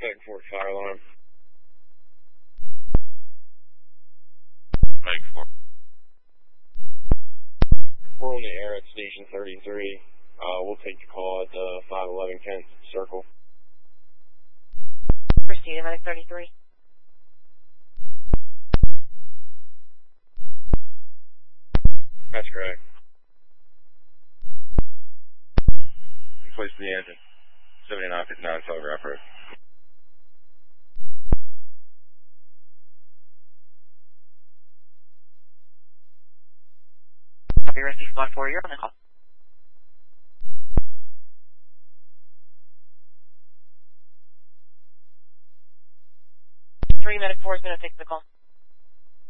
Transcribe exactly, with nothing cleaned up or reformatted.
second floor fire alarm. Mike four. We're on the air at station thirty-three. Uh, we'll take the call at the five eleven Kent Circle. Proceed, Medic thirty-three. That's correct. Replace the engine. seventy-nine fifty-nine Telegraph Road. Copy, Rescue Squad four, you're on the call. three, Medic four is going to take the call.